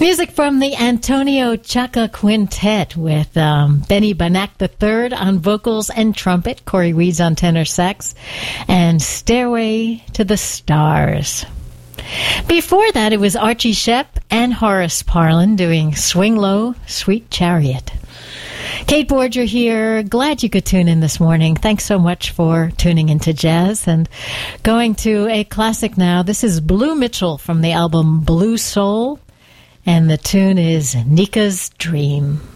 Music from the Antonio Chaka Quintet with Benny Banak III on vocals and trumpet, Corey Weeds on tenor sax, and Stairway to the Stars. Before that, it was Archie Shepp and Horace Parlan doing Swing Low, Sweet Chariot. Kate Borger here. Glad you could tune in this morning. Thanks so much for tuning into jazz. And going to a classic now. This is Blue Mitchell from the album Blue Soul. And the tune is Nika's Dream.